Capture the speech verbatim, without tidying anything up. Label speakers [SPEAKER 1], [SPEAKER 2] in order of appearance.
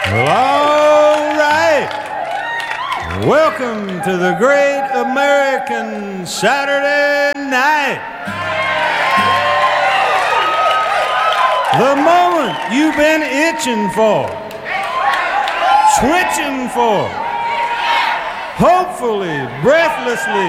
[SPEAKER 1] Well, all right. Welcome to the Great American Saturday Night. The moment you've been itching for, switching for, hopefully, breathlessly